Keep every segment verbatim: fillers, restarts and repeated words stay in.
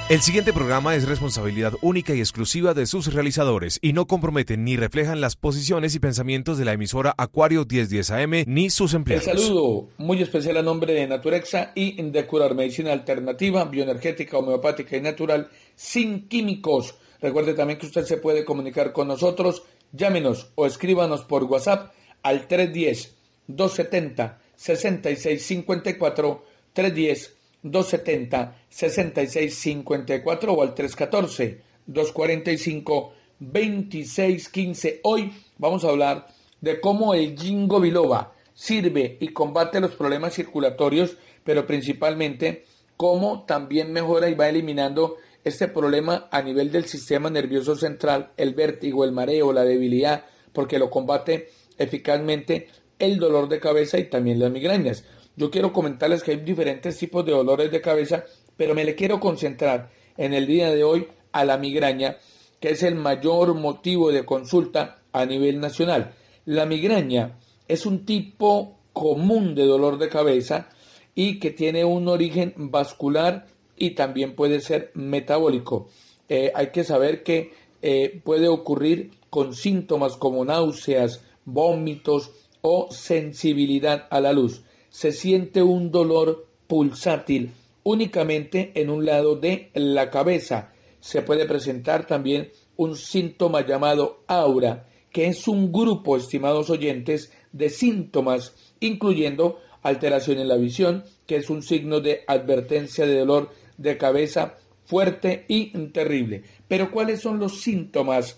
El siguiente programa es responsabilidad única y exclusiva de sus realizadores y no comprometen ni reflejan las posiciones y pensamientos de la emisora Acuario mil diez A M ni sus empleados. El saludo muy especial a nombre de Naturexa y de Curar Medicina Alternativa, bioenergética, homeopática y natural, sin químicos. Recuerde también que usted se puede comunicar con nosotros, llámenos o escríbanos por WhatsApp al tres uno cero, dos siete cero, seis seis cinco cuatro, tres uno cero, dos siete cero, seis seis cinco cuatro o al tres uno cuatro, dos cuatro cinco, dos seis uno cinco. Hoy vamos a hablar de cómo el ginkgo biloba sirve y combate los problemas circulatorios, pero principalmente cómo también mejora y va eliminando este problema a nivel del sistema nervioso central, el vértigo, el mareo, la debilidad, porque lo combate eficazmente el dolor de cabeza y también las migrañas. Yo quiero comentarles que hay diferentes tipos de dolores de cabeza, pero me le quiero concentrar en el día de hoy a la migraña, que es el mayor motivo de consulta a nivel nacional. La migraña es un tipo común de dolor de cabeza y que tiene un origen vascular y también puede ser metabólico. Eh, hay que saber que eh, puede ocurrir con síntomas como náuseas, vómitos o sensibilidad a la luz. Se siente un dolor pulsátil únicamente en un lado de la cabeza. Se puede presentar también un síntoma llamado aura, que es un grupo, estimados oyentes, de síntomas, incluyendo alteración en la visión, que es un signo de advertencia de dolor de cabeza fuerte y terrible. Pero ¿cuáles son los síntomas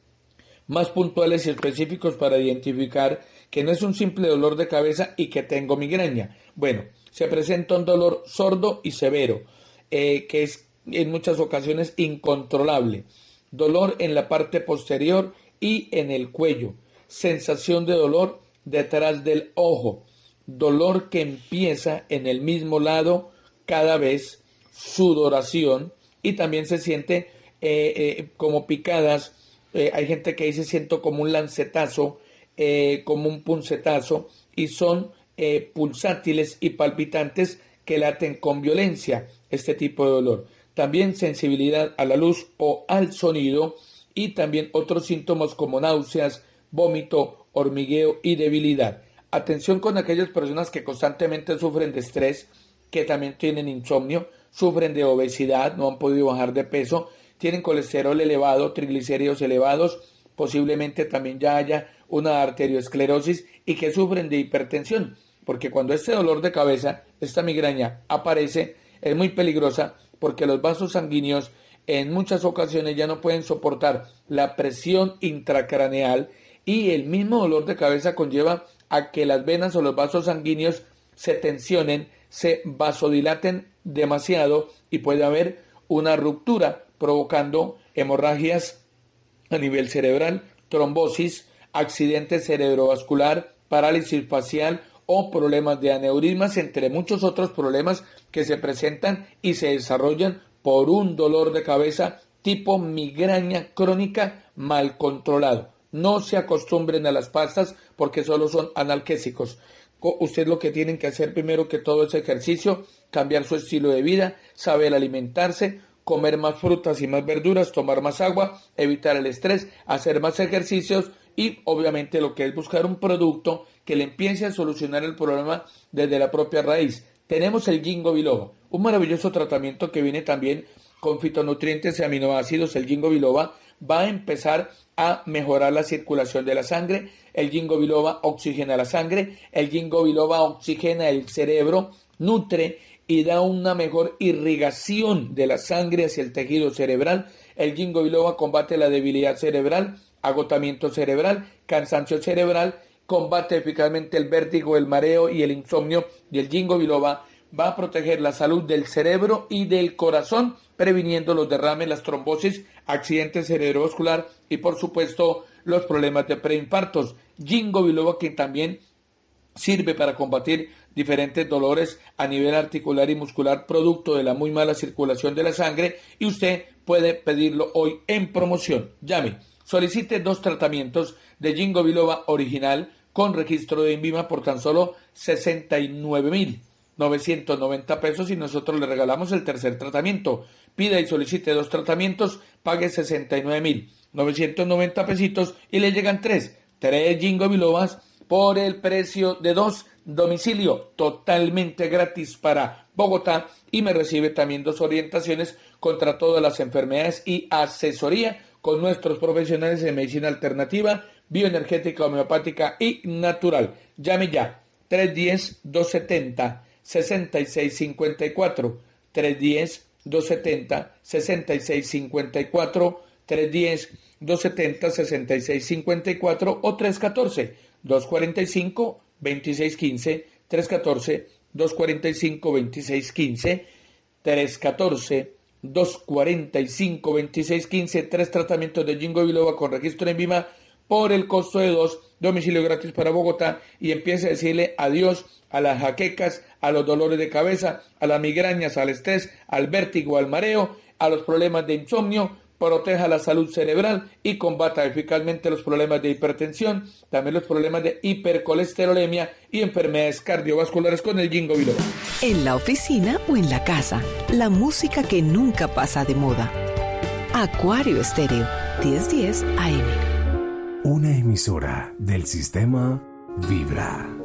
más puntuales y específicos para identificar que no es un simple dolor de cabeza y que tengo migraña? Bueno, se presenta un dolor sordo y severo, eh, que es en muchas ocasiones incontrolable, dolor en la parte posterior y en el cuello, sensación de dolor detrás del ojo, dolor que empieza en el mismo lado cada vez, sudoración y también se siente eh, eh, como picadas. Eh, hay gente que dice siento como un lancetazo, eh, como un puncetazo, y son eh, pulsátiles y palpitantes que laten con violencia este tipo de dolor. También sensibilidad a la luz o al sonido y también otros síntomas como náuseas, vómito, hormigueo y debilidad. Atención con aquellas personas que constantemente sufren de estrés, que también tienen insomnio, sufren de obesidad, no han podido bajar de peso, tienen colesterol elevado, triglicéridos elevados, posiblemente también ya haya una arteriosclerosis y que sufren de hipertensión, porque cuando este dolor de cabeza, esta migraña aparece, es muy peligrosa porque los vasos sanguíneos en muchas ocasiones ya no pueden soportar la presión intracraneal y el mismo dolor de cabeza conlleva a que las venas o los vasos sanguíneos se tensionen, se vasodilaten demasiado y puede haber una ruptura provocando hemorragias a nivel cerebral, trombosis, accidente cerebrovascular, parálisis facial o problemas de aneurismas, entre muchos otros problemas que se presentan y se desarrollan por un dolor de cabeza tipo migraña crónica mal controlado. No se acostumbren a las pastas porque solo son analgésicos. Usted lo que tienen que hacer primero que todo es ejercicio, cambiar su estilo de vida, saber alimentarse, comer más frutas y más verduras, tomar más agua, evitar el estrés, hacer más ejercicios y obviamente lo que es buscar un producto que le empiece a solucionar el problema desde la propia raíz. Tenemos el ginkgo biloba, un maravilloso tratamiento que viene también con fitonutrientes y aminoácidos. El ginkgo biloba va a empezar a mejorar la circulación de la sangre. El ginkgo biloba oxigena la sangre, el ginkgo biloba oxigena el cerebro, nutre y da una mejor irrigación de la sangre hacia el tejido cerebral. El ginkgo biloba combate la debilidad cerebral, agotamiento cerebral, cansancio cerebral, combate eficazmente el vértigo, el mareo y el insomnio, y el ginkgo biloba va a proteger la salud del cerebro y del corazón, previniendo los derrames, las trombosis, accidentes cerebrovascular y por supuesto los problemas de preinfartos. Ginkgo biloba que también sirve para combatir diferentes dolores a nivel articular y muscular producto de la muy mala circulación de la sangre, y usted puede pedirlo hoy en promoción. Llame, solicite dos tratamientos de ginkgo biloba original con registro de INVIMA por tan solo sesenta y nueve mil. novecientos noventa pesos y nosotros le regalamos el tercer tratamiento. Pida y solicite dos tratamientos, pague sesenta y nueve mil novecientos noventa pesitos y le llegan tres, tres Ginkgo bilobas por el precio de dos, domicilio totalmente gratis para Bogotá y me recibe también dos orientaciones contra todas las enfermedades y asesoría con nuestros profesionales de medicina alternativa, bioenergética, homeopática y natural. Llame ya, tres uno cero, dos siete cero, seis seis cinco cuatro, tres uno cero, dos siete cero, seis seis cinco cuatro, tres uno cero, dos siete cero, seis seis cinco cuatro o tres uno cuatro, dos cuatro cinco, dos seis uno cinco, tres uno cuatro, dos cuatro cinco, dos seis uno cinco, tres uno cuatro, dos cuatro cinco, dos seis uno cinco, tres tratamientos de Ginkgo biloba con registro en Vima por el costo de dos, domicilio gratis para Bogotá y empiece a decirle adiós a las jaquecas, a los dolores de cabeza, a las migrañas, al estrés, al vértigo, al mareo, a los problemas de insomnio. Proteja la salud cerebral y combata eficazmente los problemas de hipertensión, también los problemas de hipercolesterolemia y enfermedades cardiovasculares con el Ginkgo biloba. En la oficina o en la casa, la música que nunca pasa de moda. Acuario Estéreo, diez diez A M. Una emisora del sistema Vibra.